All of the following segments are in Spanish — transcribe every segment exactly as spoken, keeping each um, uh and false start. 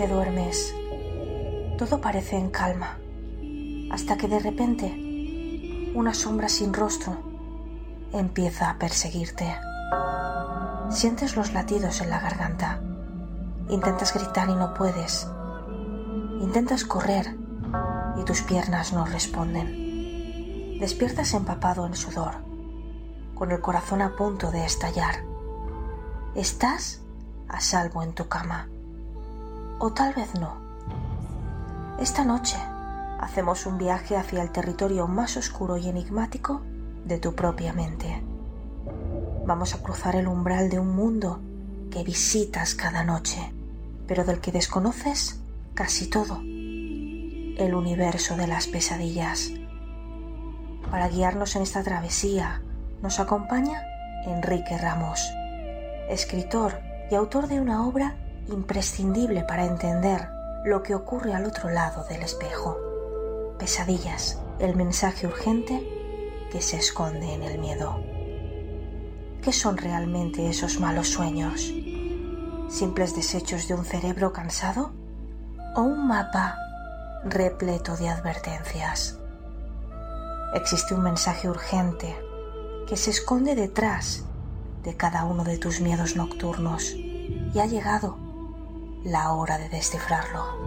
que duermes, todo parece en calma, hasta que de repente una sombra sin rostro empieza a perseguirte. Sientes los latidos en la garganta. Intentas gritar y no puedes. Intentas correr y tus piernas no responden. Despiertas empapado en sudor, con el corazón a punto de estallar. Estás a salvo en tu cama. O tal vez no. Esta noche hacemos un viaje hacia el territorio más oscuro y enigmático de tu propia mente. Vamos a cruzar el umbral de un mundo que visitas cada noche, pero del que desconoces casi todo. El universo de las pesadillas. Para guiarnos en esta travesía nos acompaña Enrique Ramos, escritor y autor de una obra imprescindible para entender lo que ocurre al otro lado del espejo. Pesadillas, el mensaje urgente que se esconde en el miedo. ¿Qué son realmente esos malos sueños? ¿Simples desechos de un cerebro cansado? ¿O un mapa repleto de advertencias? Existe un mensaje urgente que se esconde detrás de cada uno de tus miedos nocturnos y ha llegado la hora de descifrarlo.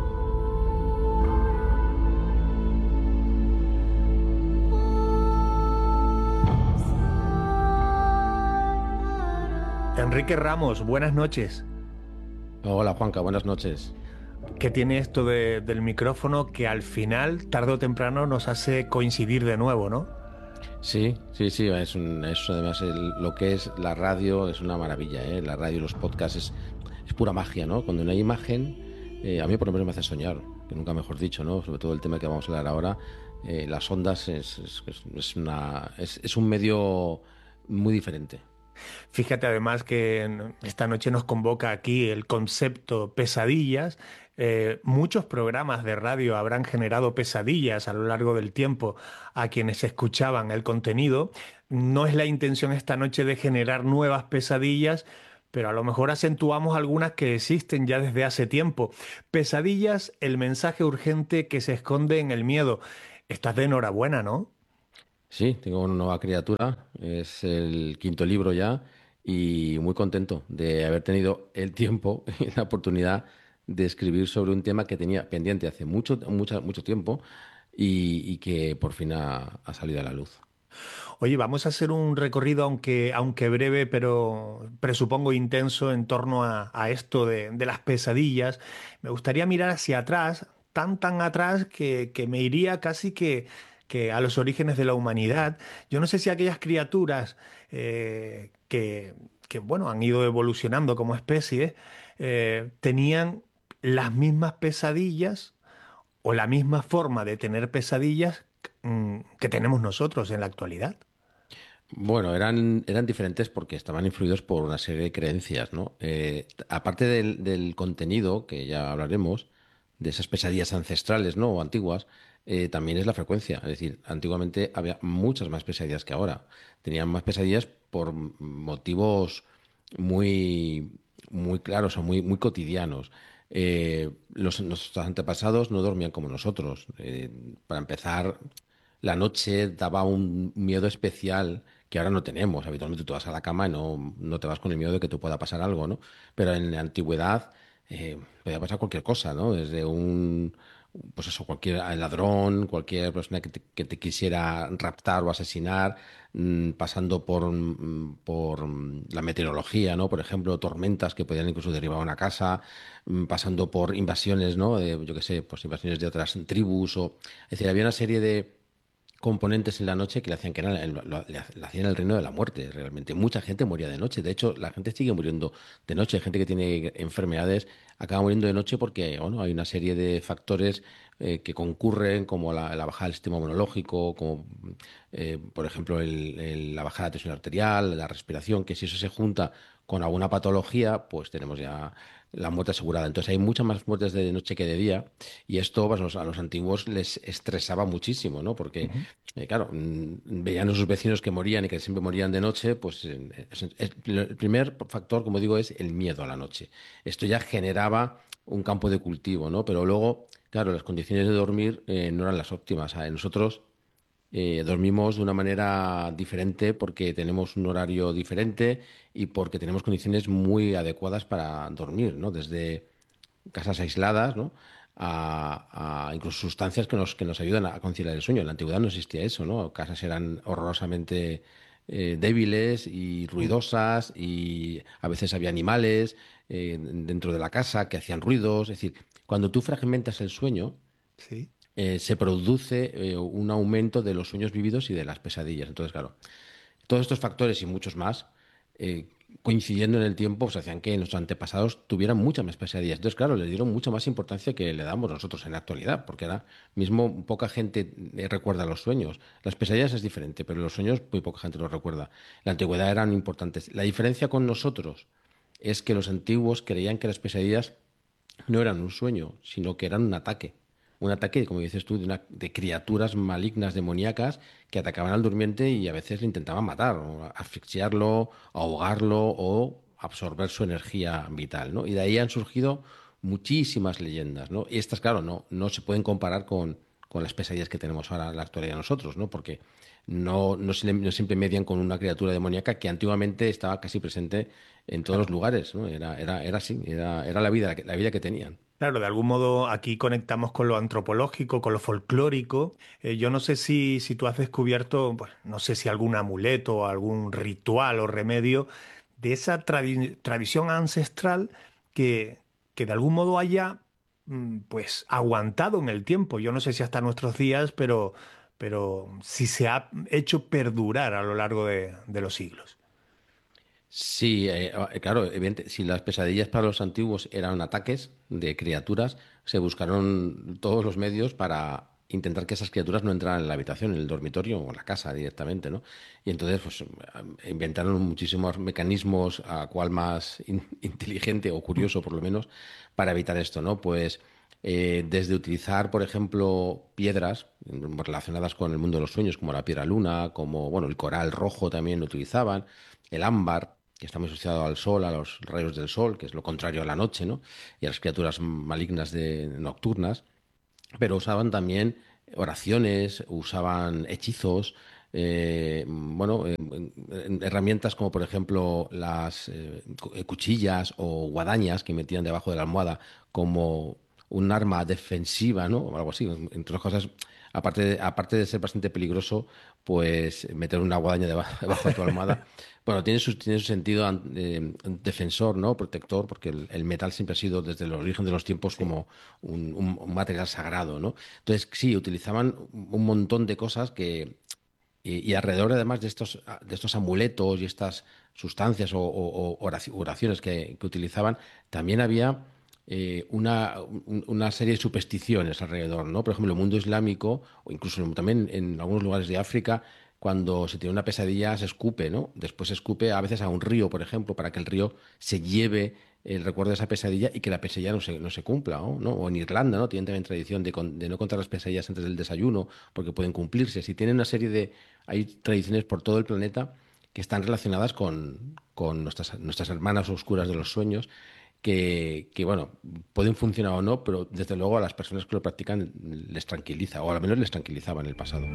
Enrique Ramos, buenas noches. Hola Juanca, buenas noches. ¿Qué tiene esto de, del micrófono que al final, tarde o temprano, nos hace coincidir de nuevo, ¿no? Sí, sí, sí, es, un, es además el, lo que es la radio es una maravilla, ¿eh? La radio y los podcasts es, es pura magia, ¿no? Cuando no hay imagen, eh, a mí por lo menos me hace soñar, que nunca mejor dicho, ¿no? Sobre todo el tema que vamos a hablar ahora, eh, las ondas es, es, es, una, es, es un medio muy diferente. Fíjate además que esta noche nos convoca aquí el concepto pesadillas. Eh, muchos programas de radio habrán generado pesadillas a lo largo del tiempo a quienes escuchaban el contenido. No es la intención esta noche de generar nuevas pesadillas, pero a lo mejor acentuamos algunas que existen ya desde hace tiempo. Pesadillas, el mensaje urgente que se esconde en el miedo. Estás de enhorabuena, ¿no? Sí, tengo una nueva criatura, es el quinto libro ya y muy contento de haber tenido el tiempo y la oportunidad de escribir sobre un tema que tenía pendiente hace mucho, mucho, mucho tiempo y, y que por fin ha, ha salido a la luz. Oye, vamos a hacer un recorrido, aunque, aunque breve, pero presupongo intenso, en torno a, a esto de, de las pesadillas. Me gustaría mirar hacia atrás, tan, tan atrás, que, que me iría casi que... que a los orígenes de la humanidad. Yo no sé si aquellas criaturas eh, que, que, bueno, han ido evolucionando como especie, eh, tenían las mismas pesadillas o la misma forma de tener pesadillas mm, que tenemos nosotros en la actualidad. Bueno, eran, eran diferentes porque estaban influidos por una serie de creencias, ¿no? Eh, aparte del, del contenido, que ya hablaremos, de esas pesadillas ancestrales, ¿no? O antiguas, eh, también es la frecuencia. Es decir, antiguamente había muchas más pesadillas que ahora. Tenían más pesadillas por motivos muy, muy claros o muy, muy cotidianos. Eh, los, nuestros antepasados no dormían como nosotros. Eh, para empezar, la noche daba un miedo especial que ahora no tenemos. Habitualmente tú vas a la cama y no, no te vas con el miedo de que te pueda pasar algo, ¿no? Pero en la antigüedad eh, podía pasar cualquier cosa, ¿no? Desde un, pues eso, cualquier ladrón, cualquier persona que te, que te quisiera raptar o asesinar, mmm, pasando por, mmm, por mmm, la meteorología, ¿no? Por ejemplo, tormentas que podían incluso derribar una casa, mmm, pasando por invasiones, ¿no? Eh, yo qué sé, pues invasiones de otras tribus, o... Es decir, había una serie de componentes en la noche que le hacían que era el, lo, lo, le hacían el reino de la muerte, realmente. Mucha gente moría de noche. De hecho, la gente sigue muriendo de noche. Hay gente que tiene enfermedades acaba muriendo de noche porque, bueno, hay una serie de factores eh, que concurren, como la, la bajada del sistema inmunológico, como, eh, por ejemplo, el, el, la bajada de la tensión arterial, la respiración, que si eso se junta con alguna patología, pues tenemos ya la muerte asegurada. Entonces hay muchas más muertes de noche que de día y esto pues, a, los, a los antiguos les estresaba muchísimo, ¿no? Porque, uh-huh. eh, claro, veían a sus vecinos que morían y que siempre morían de noche, pues es, es, el primer factor, como digo, es el miedo a la noche. Esto ya generaba un campo de cultivo, ¿no? Pero luego, claro, las condiciones de dormir eh, no eran las óptimas. A- Nosotros eh, dormimos de una manera diferente porque tenemos un horario diferente y porque tenemos condiciones muy adecuadas para dormir, ¿no? Desde casas aisladas, ¿no? A, a incluso sustancias que nos, que nos ayudan a conciliar el sueño. En la antigüedad no existía eso, ¿no? Casas eran horrorosamente eh, débiles y Mm. ruidosas y a veces había animales eh, dentro de la casa que hacían ruidos. Es decir, cuando tú fragmentas el sueño, Sí. eh, se produce eh, un aumento de los sueños vividos y de las pesadillas. Entonces, claro, todos estos factores y muchos más, eh, coincidiendo en el tiempo, pues hacían que nuestros antepasados tuvieran muchas más pesadillas. Entonces, claro, les dieron mucha más importancia que le damos nosotros en la actualidad, porque ahora mismo poca gente eh, recuerda los sueños. Las pesadillas es diferente, pero los sueños muy poca gente los recuerda. En la antigüedad eran importantes. La diferencia con nosotros es que los antiguos creían que las pesadillas no eran un sueño, sino que eran un ataque. Un ataque, como dices tú, de, una- de criaturas malignas, demoníacas, que atacaban al durmiente y a veces le intentaban matar, o asfixiarlo, ahogarlo o absorber su energía vital, ¿no? Y de ahí han surgido muchísimas leyendas, ¿no? Y estas, claro, no, no se pueden comparar con, con las pesadillas que tenemos ahora en la actualidad nosotros, ¿no? Porque no, no, se- no siempre median con una criatura demoníaca que antiguamente estaba casi presente en todos los Claro. lugares, ¿no? Era, era, era así, era, era la vida, la vida que tenían. Claro, de algún modo aquí conectamos con lo antropológico, con lo folclórico. Eh, yo no sé si, si tú has descubierto, pues, no sé si algún amuleto, algún ritual o remedio de esa tradi- tradición ancestral que, que de algún modo haya, mm, pues, aguantado en el tiempo. Yo no sé si hasta nuestros días, pero, pero si se ha hecho perdurar a lo largo de, de los siglos. Sí, eh, ah, eh, claro, evidente, si las pesadillas para los antiguos eran ataques de criaturas, se buscaron todos los medios para intentar que esas criaturas no entraran en la habitación, en el dormitorio o en la casa directamente, ¿no? Y entonces, pues, eh, inventaron muchísimos mecanismos, a cual más in- inteligente o curioso, por lo menos, para evitar esto, ¿no? Pues eh, desde utilizar, por ejemplo, piedras mm, relacionadas con el mundo de los sueños, como la piedra luna, como, bueno, el coral rojo también lo utilizaban, el ámbar, que está muy asociado al sol, a los rayos del sol, que es lo contrario a la noche, ¿no? Y a las criaturas malignas de, nocturnas, pero usaban también oraciones, usaban hechizos, eh, bueno, eh, eh, herramientas como por ejemplo las eh, cu- eh, cuchillas o guadañas que metían debajo de la almohada como un arma defensiva, ¿no? O algo así. Entre otras cosas, aparte de, aparte de ser bastante peligroso, pues meter una guadaña deba- debajo de tu almohada, bueno, tiene su, tiene su sentido an- eh, defensor, ¿no? Protector, porque el, el metal siempre ha sido desde el origen de los tiempos Sí. como un, un- un material sagrado, ¿no? Entonces, sí, utilizaban un montón de cosas que, y, y alrededor además de estos, de estos amuletos y estas sustancias o, o- o oraci- oraciones que, que utilizaban, también había eh, una, un- una serie de supersticiones alrededor, ¿no? Por ejemplo, el mundo islámico, o incluso también en algunos lugares de África, cuando se tiene una pesadilla se escupe, ¿no? Después se escupe a veces a un río, por ejemplo, para que el río se lleve el recuerdo de esa pesadilla y que la pesadilla no se, no se cumpla, ¿no? ¿no? O en Irlanda, ¿no? Tienen también tradición de, con- de no contar las pesadillas antes del desayuno porque pueden cumplirse. Si tienen una serie de... Hay tradiciones por todo el planeta que están relacionadas con, con nuestras, nuestras hermanas oscuras de los sueños que, que, bueno, pueden funcionar o no, pero desde luego a las personas que lo practican les tranquiliza, o al menos les tranquilizaba en el pasado.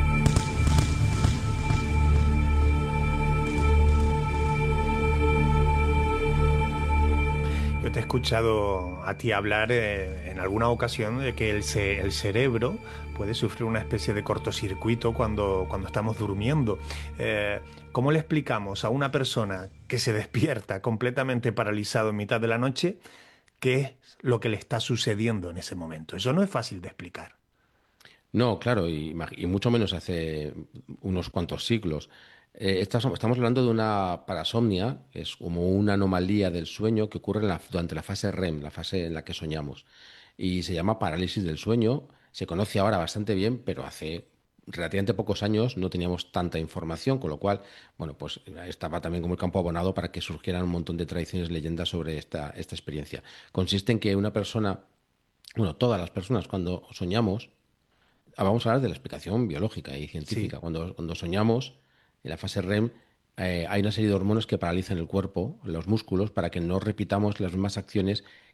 Yo te he escuchado a ti hablar eh, en alguna ocasión de que el, ce- el cerebro puede sufrir una especie de cortocircuito cuando, cuando estamos durmiendo. Eh, ¿cómo le explicamos a una persona que se despierta completamente paralizado en mitad de la noche qué es lo que le está sucediendo en ese momento? Eso no es fácil de explicar. No, claro, y, imag- y mucho menos hace unos cuantos siglos. Eh, estas- estamos hablando de una parasomnia, que es como una anomalía del sueño que ocurre en la- durante la fase R E M, la fase en la que soñamos. Y se llama parálisis del sueño. Se conoce ahora bastante bien, pero hace relativamente pocos años no teníamos tanta información, con lo cual, bueno, pues estaba también como el campo abonado para que surgieran un montón de tradiciones, leyendas sobre esta, esta experiencia. Consiste en que una persona, bueno, todas las personas cuando soñamos, ah, vamos a hablar de la explicación biológica y Sí. científica. Cuando, cuando soñamos, en la fase R E M, eh, hay una serie de hormonas que paralizan el cuerpo, los músculos, para que no repitamos las mismas acciones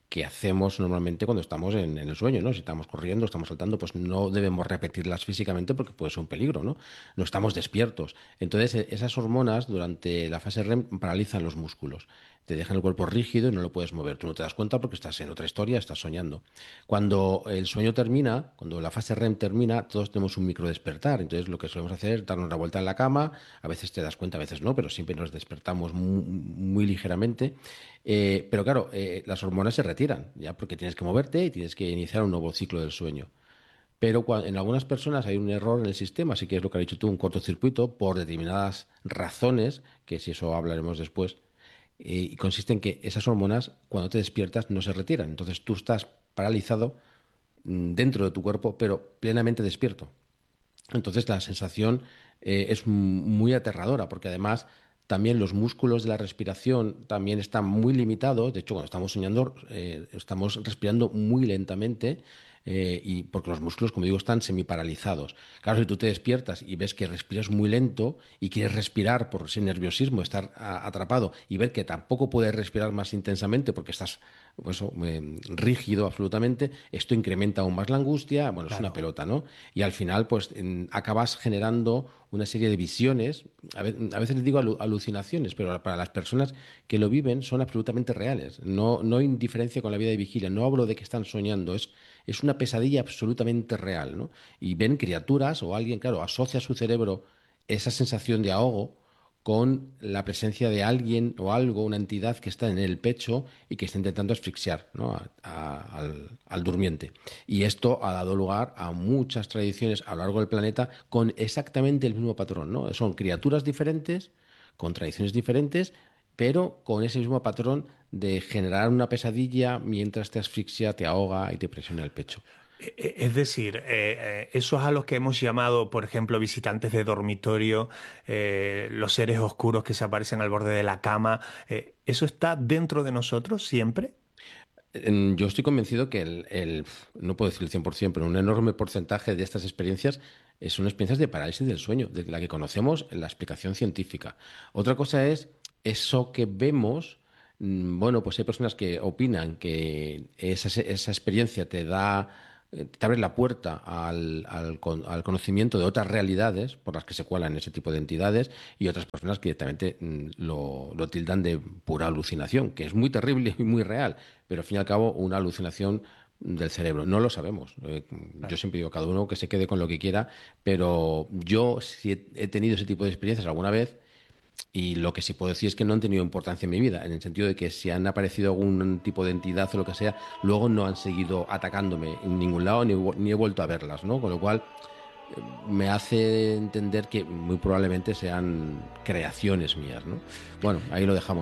que hacemos normalmente cuando estamos en, en el sueño, ¿no? Si estamos corriendo, estamos saltando, pues no debemos repetirlas físicamente porque puede ser un peligro, ¿no? No estamos despiertos. Entonces, e- esas hormonas durante la fase R E M paralizan los músculos. Te dejan el cuerpo rígido y no lo puedes mover. Tú no te das cuenta porque estás en otra historia, estás soñando. Cuando el sueño termina, cuando la fase R E M termina, todos tenemos un micro despertar. Entonces, lo que solemos hacer es darnos la vuelta en la cama. A veces te das cuenta, a veces no, pero siempre nos despertamos muy, muy ligeramente. Eh, pero claro, eh, las hormonas se retiran, ya porque tienes que moverte y tienes que iniciar un nuevo ciclo del sueño. Pero cua- en algunas personas hay un error en el sistema, así que es lo que has dicho tú, un cortocircuito, por determinadas razones, que si eso hablaremos después, eh, y consiste en que esas hormonas, cuando te despiertas, no se retiran. Entonces tú estás paralizado mm, dentro de tu cuerpo, pero plenamente despierto. Entonces la sensación eh, es m- muy aterradora, porque además también los músculos de la respiración también están muy limitados. De hecho, cuando estamos soñando, eh, estamos respirando muy lentamente, eh, y porque los músculos, como digo, están semiparalizados. Claro, si tú te despiertas y ves que respiras muy lento y quieres respirar por ese nerviosismo, estar a- atrapado y ver que tampoco puedes respirar más intensamente porque estás pues, eh, rígido absolutamente, esto incrementa aún más la angustia. Bueno, es una Claro. pelota, ¿no? Y al final, pues en- acabas generando una serie de visiones, a ve- a veces les digo alu- alucinaciones, pero para las personas que lo viven son absolutamente reales. No, no hay diferencia con la vida de vigilia. No hablo de que están soñando, es, es una pesadilla absolutamente real, ¿no? Y ven criaturas o alguien, claro, asocia a su cerebro esa sensación de ahogo con la presencia de alguien o algo, una entidad que está en el pecho y que está intentando asfixiar, ¿no? a- a- al, al durmiente. Y esto ha dado lugar a muchas tradiciones a lo largo del planeta con exactamente el mismo patrón, ¿no? Son criaturas diferentes, con tradiciones diferentes, pero con ese mismo patrón de generar una pesadilla mientras te asfixia, te ahoga y te presiona el pecho. E- e- Es decir, eh, eh, esos a los que hemos llamado, por ejemplo, visitantes de dormitorio, eh, los seres oscuros que se aparecen al borde de la cama, eh, ¿eso está dentro de nosotros siempre? En- Yo estoy convencido que el, el- no puedo decir el cien por ciento, pero un enorme porcentaje de estas experiencias eh, son experiencias de parálisis del sueño, de la que conocemos en la explicación científica. Otra cosa es eso que vemos. mm, Bueno, pues hay personas que opinan que esa, esa experiencia te da, eh, te abre la puerta al, al con- al conocimiento de otras realidades por las que se cuelan ese tipo de entidades, y otras personas que directamente mm, lo, lo tildan de pura alucinación, que es muy terrible y muy real, pero al fin y al cabo una alucinación del cerebro. No lo sabemos. Eh, yo Claro. siempre digo, cada uno que se quede con lo que quiera, pero yo sí he, he tenido ese tipo de experiencias alguna vez, y lo que sí puedo decir es que no han tenido importancia en mi vida, en el sentido de que si han aparecido algún tipo de entidad o lo que sea, luego no han seguido atacándome en ningún lado, ni, he ni he vuelto a verlas, ¿no? Con lo cual me hace entender que muy probablemente sean creaciones mías, ¿no? Bueno, ahí lo dejamos.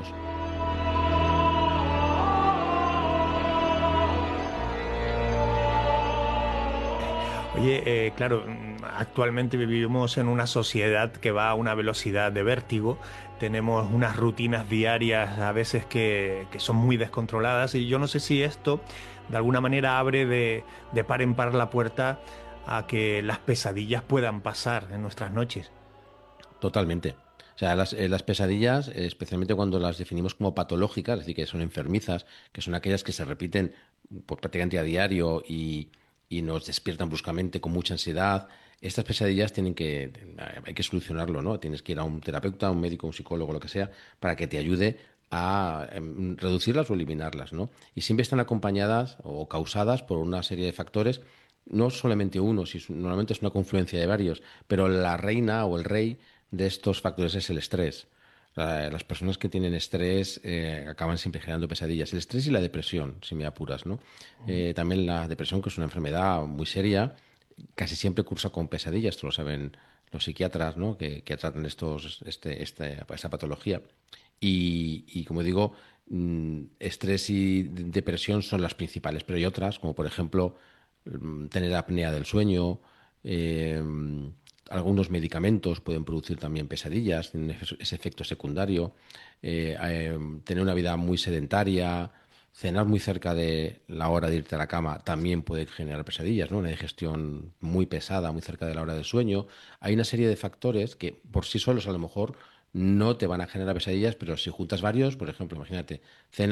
Oye, eh, claro, mm, actualmente vivimos en una sociedad que va a una velocidad de vértigo, tenemos unas rutinas diarias a veces que, que son muy descontroladas y yo no sé si esto de alguna manera abre de, de par en par la puerta a que las pesadillas puedan pasar en nuestras noches. Totalmente. O sea, las, eh, las pesadillas, eh, especialmente cuando las definimos como patológicas, es decir, que son enfermizas, que son aquellas que se repiten pues, prácticamente a diario y, y nos despiertan bruscamente con mucha ansiedad, estas pesadillas tienen que, eh, hay que solucionarlo, ¿no? Tienes que ir a un terapeuta, a un médico, un psicólogo, lo que sea, para que te ayude a em, reducirlas o eliminarlas, ¿no? Y siempre están acompañadas o causadas por una serie de factores, no solamente uno, si es- normalmente es una confluencia de varios, pero la reina o el rey de estos factores es el estrés. La- Las personas que tienen estrés eh, acaban siempre generando pesadillas. El estrés y la depresión, si me apuras, ¿no? Eh, también la depresión, que es una enfermedad muy seria, casi siempre cursa con pesadillas, esto lo saben los psiquiatras, ¿no? Que, que tratan estos, este, este- esta patología. Y, y como digo, mm, estrés y depresión son las principales, pero hay otras, como por ejemplo mm, tener apnea del sueño. eh, Algunos medicamentos pueden producir también pesadillas, tienen ese ese efecto secundario. eh, eh, Tener una vida muy sedentaria, cenar muy cerca de la hora de irte a la cama también puede generar pesadillas, ¿no? Una digestión muy pesada, muy cerca de la hora del sueño. Hay una serie de factores que por sí solos a lo mejor no te van a generar pesadillas, pero si juntas varios, por ejemplo, imagínate, cenas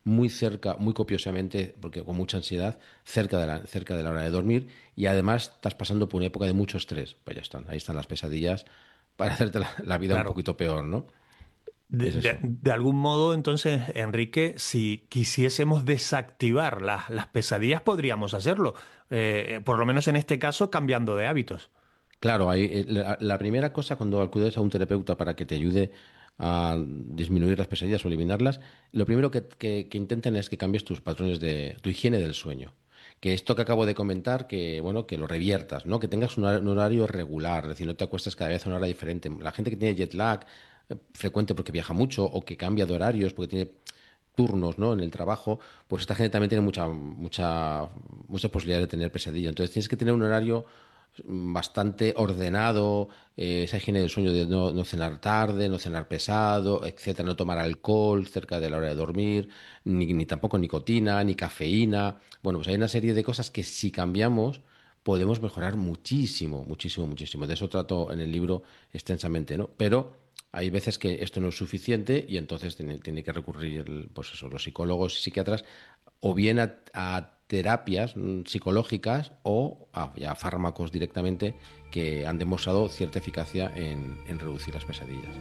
muy cerca, muy copiosamente, porque con mucha ansiedad, cerca de la, cerca de la hora de dormir, y además estás pasando por una época de mucho estrés. Pues ya están, ahí están las pesadillas para hacerte la, la vida un Claro. poquito peor, ¿no? De, Es de- eso. de algún modo, entonces, Enrique, si quisiésemos desactivar las, las pesadillas, podríamos hacerlo. Eh, por lo menos en este caso, cambiando de hábitos. Claro, hay, eh, la, la primera cosa cuando acudes a un terapeuta para que te ayude a disminuir las pesadillas o eliminarlas, lo primero que, que, que intenten es que cambies tus patrones de tu higiene del sueño. Que esto que acabo de comentar, que bueno, que lo reviertas, ¿no? Que tengas un hor- un horario regular, es decir, no te acuestes cada vez a una hora diferente. La gente que tiene jet lag eh, frecuente porque viaja mucho o que cambia de horarios porque tiene turnos, ¿no? En el trabajo, pues esta gente también tiene mucha, mucha, mucha posibilidad de tener pesadilla. Entonces tienes que tener un horario bastante ordenado, eh, esa higiene del sueño de no, no cenar tarde, no cenar pesado, etcétera, no tomar alcohol cerca de la hora de dormir, ni, ni tampoco nicotina, ni cafeína. Bueno, pues hay una serie de cosas que si cambiamos podemos mejorar muchísimo, muchísimo, muchísimo. De eso trato en el libro extensamente, ¿no? Pero hay veces que esto no es suficiente y entonces tiene, tiene que recurrir, pues eso, los psicólogos y psiquiatras o bien a, a terapias mm, psicológicas o a, a fármacos directamente que han demostrado cierta eficacia en, en reducir las pesadillas.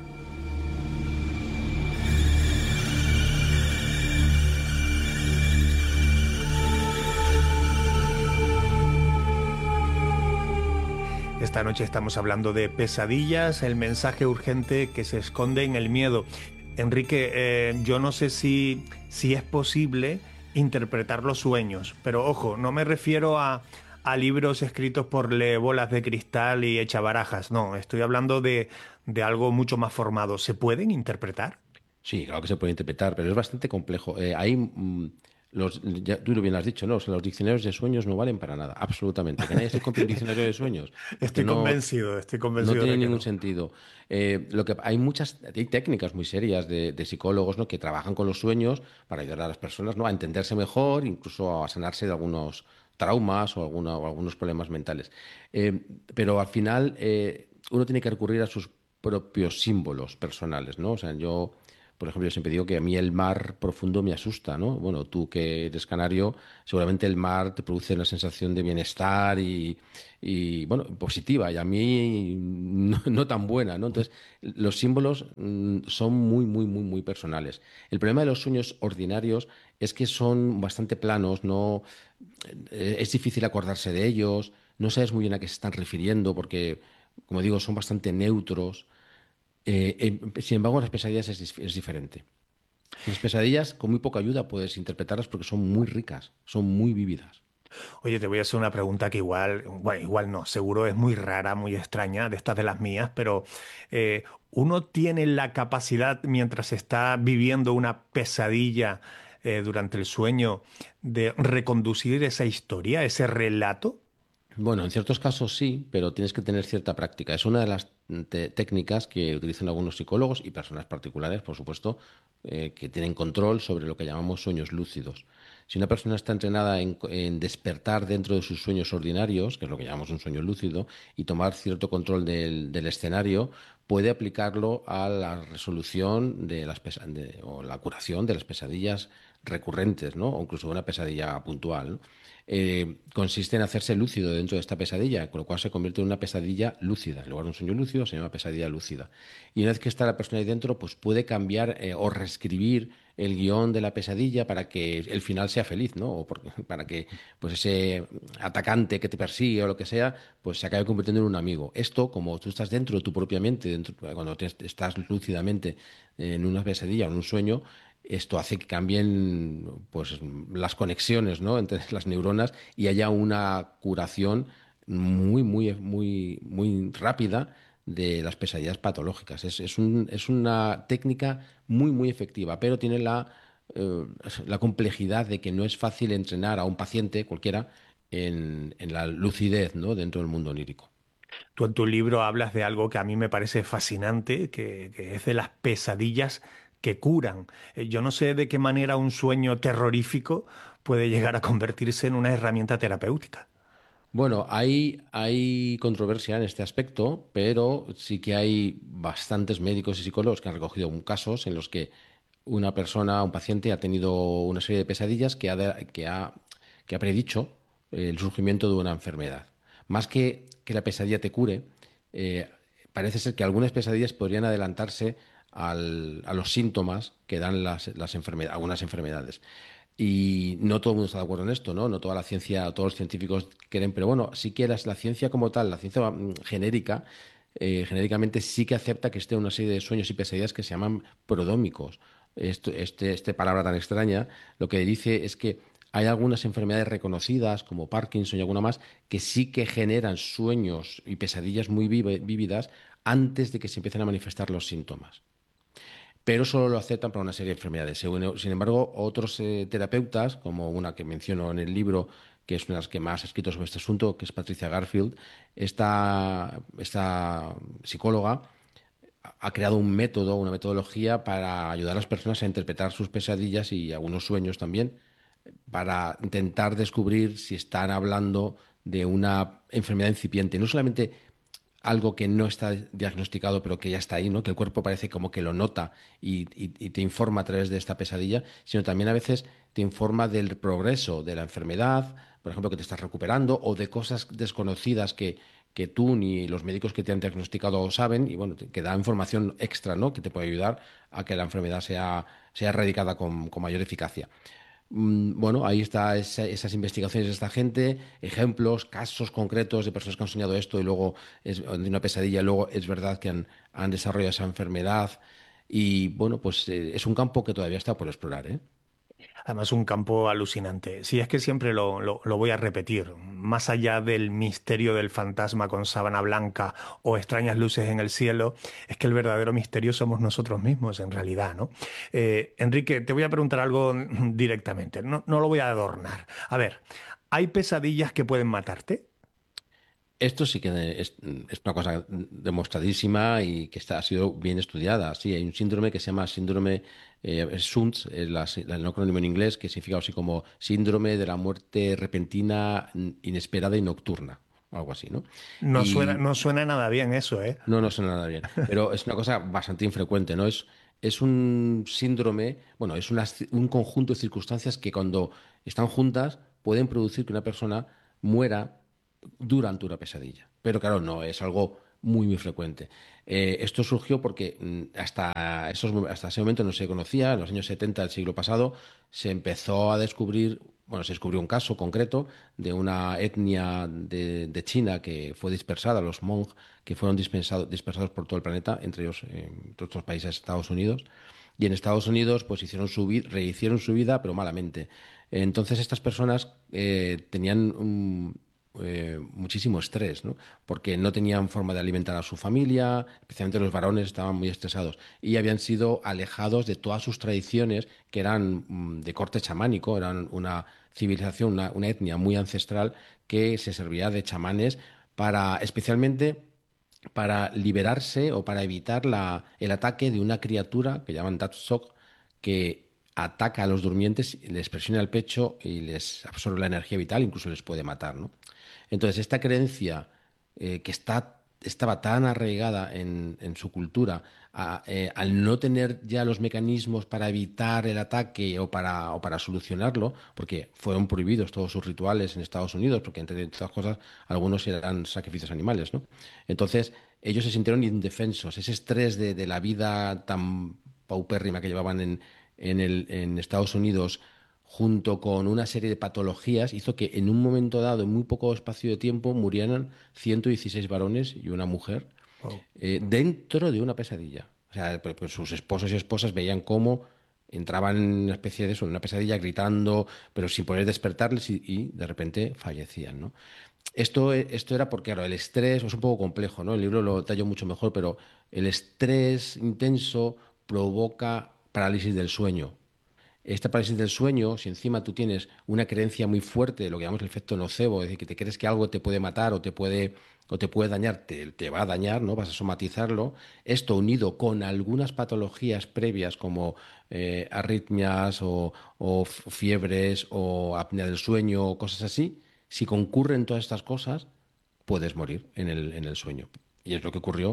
Esta noche estamos hablando de pesadillas, el mensaje urgente que se esconde en el miedo. Enrique, eh, yo no sé si, si es posible interpretar los sueños, pero ojo, no me refiero a, a libros escritos por le bolas de cristal y echabarajas, no, estoy hablando de, de algo mucho más formado. ¿Se pueden interpretar? Sí, claro que se puede interpretar, pero es bastante complejo. Eh, ahí, mm, los, ya, tú lo bien has dicho, ¿no? O sea, los diccionarios de sueños no valen para nada, absolutamente. Que nadie se compre un diccionario de sueños, porque Estoy no, convencido, estoy no convencido tiene de que ningún no. sentido. Eh, lo que, hay muchas, hay técnicas muy serias de, de psicólogos, ¿no? Que trabajan con los sueños para ayudar a las personas, ¿no? A entenderse mejor, incluso a sanarse de algunos traumas o, alguna- o algunos problemas mentales. Eh, pero al final eh, uno tiene que recurrir a sus propios símbolos personales, ¿no? O sea, yo, por ejemplo, yo siempre digo que a mí el mar profundo me asusta, ¿no? Bueno, tú que eres canario, seguramente el mar te produce una sensación de bienestar y, y, bueno, positiva, y a mí no, no tan buena, ¿no? Entonces, los símbolos mm, son muy, muy, muy, muy personales. El problema de los sueños ordinarios es que son bastante planos, no eh, es difícil acordarse de ellos, no sabes muy bien a qué se están refiriendo porque, como digo, son bastante neutros. Eh, eh, sin embargo, en las pesadillas es, dif- es diferente. En las pesadillas, con muy poca ayuda, puedes interpretarlas porque son muy ricas, son muy vívidas. Oye, te voy a hacer una pregunta que igual, bueno, igual no, seguro es muy rara, muy extraña, de estas de las mías, pero eh, ¿uno tiene la capacidad, mientras está viviendo una pesadilla eh, durante el sueño, de reconducir esa historia, ese relato? Bueno, en ciertos casos sí, pero tienes que tener cierta práctica. Es una de las te- técnicas que utilizan algunos psicólogos y personas particulares, por supuesto, eh, que tienen control sobre lo que llamamos sueños lúcidos. Si una persona está entrenada en, en despertar dentro de sus sueños ordinarios, que es lo que llamamos un sueño lúcido, y tomar cierto control del, del escenario, puede aplicarlo a la resolución de las pesa- de- o la curación de las pesadillas recurrentes, ¿no? O incluso una pesadilla puntual, ¿no? Eh, consiste en hacerse lúcido dentro de esta pesadilla, con lo cual se convierte en una pesadilla lúcida. En lugar de un sueño lúcido, se llama pesadilla lúcida. Y una vez que está la persona ahí dentro, pues puede cambiar eh, o reescribir el guión de la pesadilla para que el final sea feliz, ¿no? O porque- para que pues ese atacante que te persigue o lo que sea, pues se acabe convirtiendo en un amigo. Esto, como tú estás dentro de tu propia mente, dentro, cuando te- estás lúcidamente en una pesadilla o en un sueño, esto hace que cambien pues, las conexiones, ¿no? Entre las neuronas y haya una curación muy, muy, muy, muy rápida de las pesadillas patológicas. Es, es un- es una técnica muy, muy efectiva, pero tiene la, eh, la complejidad de que no es fácil entrenar a un paciente, cualquiera, en, en la lucidez, ¿no? Dentro del mundo onírico. Tú en tu libro hablas de algo que a mí me parece fascinante, que, que es de las pesadillas que curan. Eh, Yo no sé de qué manera un sueño terrorífico puede llegar a convertirse en una herramienta terapéutica. Bueno, hay, hay controversia en este aspecto, pero sí que hay bastantes médicos y psicólogos que han recogido un- casos en los que una persona, un paciente, ha tenido una serie de pesadillas que ha, de- que ha, que ha predicho el surgimiento de una enfermedad. Más que que la pesadilla te cure, eh, parece ser que algunas pesadillas podrían adelantarse al- a los síntomas que dan las, las enfermedades, algunas enfermedades. Y no todo el mundo está de acuerdo en esto, ¿no? No toda la ciencia, todos los científicos quieren, pero bueno, sí que la, la ciencia como tal, la ciencia mm, genérica, eh, genéricamente sí que acepta que esté una serie de sueños y pesadillas que se llaman prodómicos. Esto, este, este palabra tan extraña, lo que dice es que hay algunas enfermedades reconocidas, como Parkinson y alguna más, que sí que generan sueños y pesadillas muy vive- vívidas antes de que se empiecen a manifestar los síntomas, pero solo lo aceptan para una serie de enfermedades. Según- Sin embargo, otros eh, terapeutas, como una que menciono en el libro, que es una de las que más ha escrito sobre este asunto, que es Patricia Garfield, esta, esta psicóloga ha ha creado un método, una metodología para ayudar a las personas a interpretar sus pesadillas y algunos sueños también, para intentar descubrir si están hablando de una enfermedad incipiente. No solamente algo que no está diagnosticado, pero que ya está ahí, ¿no? Que el cuerpo parece como que lo nota y, y- y te informa a través de esta pesadilla, sino también a veces te informa del progreso de la enfermedad, por ejemplo, que te estás recuperando, o de cosas desconocidas que, que tú ni los médicos que te han diagnosticado saben, y bueno, te- que da información extra, ¿no? Que te puede ayudar a que la enfermedad sea, sea erradicada con, con mayor eficacia. Mm, Bueno, ahí está esa- esas investigaciones de esta gente, ejemplos, casos concretos de personas que han soñado esto y luego es de una pesadilla, y luego es verdad que han, han desarrollado esa enfermedad. Y bueno, pues eh, es un campo que todavía está por explorar, ¿eh? Además, un campo alucinante. Si es que siempre lo, lo- lo voy a repetir, más allá del misterio del fantasma con sábana blanca o extrañas luces en el cielo, es que el verdadero misterio somos nosotros mismos, en realidad, ¿no? Eh, Enrique, te voy a preguntar algo directamente, no, no lo voy a adornar. A ver, ¿hay pesadillas que pueden matarte? Esto sí que es, es una cosa demostradísima y que está, ha sido bien estudiada. Sí, hay un síndrome que se llama síndrome eh, S U N T, es la- el acrónimo en inglés, que significa así como síndrome de la muerte repentina, inesperada y nocturna, algo así, ¿no? No suena, Y no suena nada bien eso, ¿eh? no, no suena nada bien, pero es una cosa bastante infrecuente, ¿no? Es, es un síndrome, bueno, es una- un conjunto de circunstancias que cuando están juntas pueden producir que una persona muera durante una pesadilla. Pero claro, no, es algo muy, muy frecuente. Eh, esto surgió porque mm, hasta, esos, mo- hasta ese momento no se conocía, en los años setenta del siglo pasado se empezó a descubrir, bueno, se descubrió un caso concreto de una etnia de, de China que fue dispersada, los Hmong, que fueron dispensado- dispersados por todo el planeta, entre ellos eh, todos los países de Estados Unidos. Y en Estados Unidos, pues hicieron su vida, rehicieron su vida, pero malamente. Entonces, estas personas eh, tenían un, eh, muchísimo estrés, ¿no? Porque no tenían forma de alimentar a su familia, especialmente los varones estaban muy estresados y habían sido alejados de todas sus tradiciones que eran mm, de corte chamánico, eran una civilización, una, una etnia muy ancestral que se servía de chamanes para especialmente para liberarse o para evitar la- el ataque de una criatura que llaman Datsok, que ataca a los durmientes, les presiona el pecho y les absorbe la energía vital, incluso les puede matar, ¿no? Entonces, esta creencia eh, que está, estaba tan arraigada en, en su cultura, a- eh, al no tener ya los mecanismos para evitar el ataque o para, o para solucionarlo, porque fueron prohibidos todos sus rituales en Estados Unidos, porque entre otras cosas algunos eran sacrificios animales, ¿no? Entonces, ellos se sintieron indefensos, ese estrés de, de la vida tan paupérrima que llevaban en, en el- en Estados Unidos junto con una serie de patologías, hizo que en un momento dado, en muy poco espacio de tiempo, murieran ciento dieciséis varones y una mujer Wow. eh, dentro de una pesadilla. O sea, pues, pues sus esposos y esposas veían cómo entraban en una especie de eso, en una pesadilla, gritando, pero sin poder despertarles y, y de repente fallecían, ¿no? Esto, e- esto era porque, claro, el estrés es un poco complejo, ¿no? El libro lo detalló mucho mejor, pero el estrés intenso provoca parálisis del sueño. Esta parálisis del sueño, si encima tú tienes una creencia muy fuerte de lo que llamamos el efecto nocebo, es decir, que te crees que algo te puede matar o te puede, o te puede dañar, te, te va a dañar, ¿no? Vas a somatizarlo. Esto unido con algunas patologías previas como eh, arritmias o, o f- fiebres o apnea del sueño o cosas así, si concurren todas estas cosas, puedes morir en el, en el sueño. Y es lo que ocurrió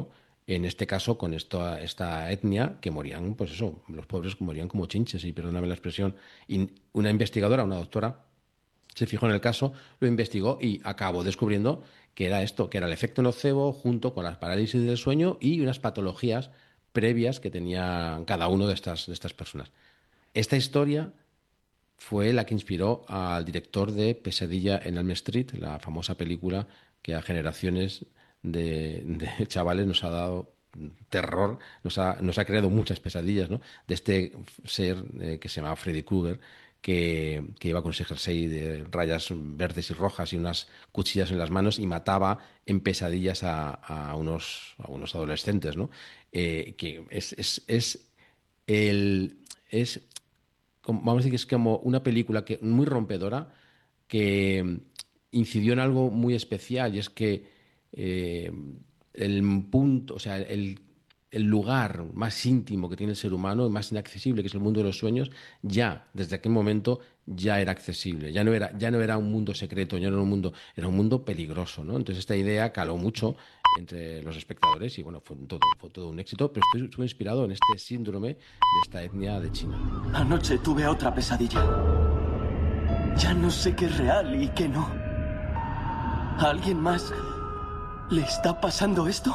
en este caso con esta, esta etnia que morían, pues eso, los pobres morían como chinches, y perdóname la expresión. Y una investigadora, una doctora, se fijó en el caso, lo investigó y acabó descubriendo que era esto, que era el efecto nocebo junto con las parálisis del sueño y unas patologías previas que tenía cada uno de estas, de estas personas. Esta historia fue la que inspiró al director de Pesadilla en Elm Street, la famosa película que a generaciones de, de chavales nos ha dado terror, nos ha, nos ha creado muchas pesadillas, ¿no? De este ser eh, que se llamaba Freddy Krueger, que, que iba con ese jersey de rayas verdes y rojas y unas cuchillas en las manos y mataba en pesadillas a, a, unos, a unos adolescentes, ¿no? Eh, que es, es, es, el, es, vamos a decir que es como una película que, muy rompedora, que incidió en algo muy especial, y es que eh, el punto, o sea, el, el lugar más íntimo que tiene el ser humano, más inaccesible, que es el mundo de los sueños, ya desde aquel momento ya era accesible, ya no era, ya no era un mundo secreto, ya no era un mundo, era un mundo peligroso, ¿no? Entonces esta idea caló mucho entre los espectadores y bueno, fue todo, fue todo un éxito, pero estoy, estuve inspirado en este síndrome de esta etnia de China. Anoche tuve otra pesadilla. Ya no sé qué es real y qué no. ¿A alguien más le está pasando esto?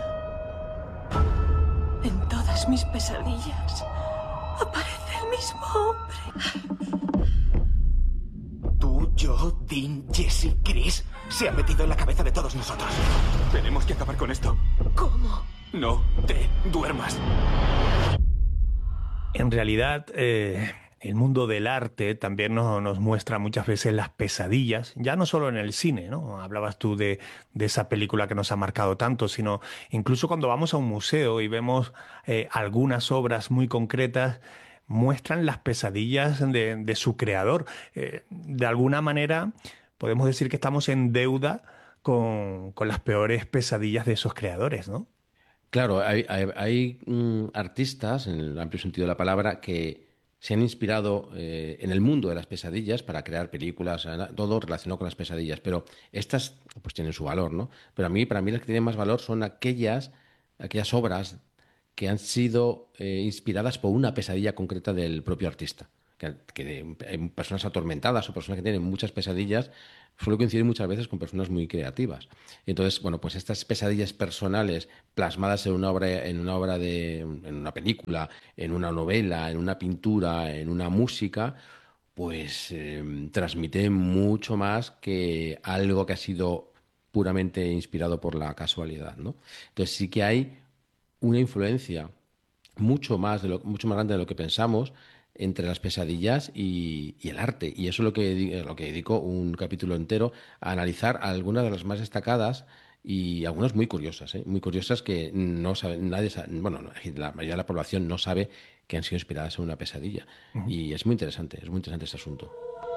En todas mis pesadillas aparece el mismo hombre. Tú, yo, Dean, Jesse, Chris. Se ha metido en la cabeza de todos nosotros. Tenemos que acabar con esto. ¿Cómo? No te duermas. En realidad, eh, el mundo del arte también nos, nos muestra muchas veces las pesadillas, ya no solo en el cine, ¿no? Hablabas tú de, de esa película que nos ha marcado tanto, sino incluso cuando vamos a un museo y vemos eh, algunas obras muy concretas, muestran las pesadillas de, de su creador. Eh, de alguna manera, podemos decir que estamos en deuda con, con las peores pesadillas de esos creadores, ¿no? Claro, hay, hay, hay mm, artistas, en el amplio sentido de la palabra, que se han inspirado eh, en el mundo de las pesadillas para crear películas, todo relacionado con las pesadillas, pero estas pues tienen su valor, ¿no? Pero a mí, para mí las que tienen más valor son aquellas, aquellas obras que han sido eh, inspiradas por una pesadilla concreta del propio artista. Que, que hay personas atormentadas o personas que tienen muchas pesadillas suele coincidir muchas veces con personas muy creativas. Entonces, bueno, pues estas pesadillas personales plasmadas en una obra, en una obra de, en una película, en una novela, en una pintura, en una música, pues eh, transmiten mucho más que algo que ha sido puramente inspirado por la casualidad, ¿no? Entonces sí que hay una influencia mucho más de lo, mucho más grande de lo que pensamos entre las pesadillas y, y el arte. Y eso es lo que, lo que dedico un capítulo entero a analizar algunas de las más destacadas y algunas muy curiosas, ¿eh? Muy curiosas que no sabe, nadie sabe, bueno, la mayoría de la población no sabe que han sido inspiradas en una pesadilla. Uh-huh. Y es muy interesante, es muy interesante este asunto.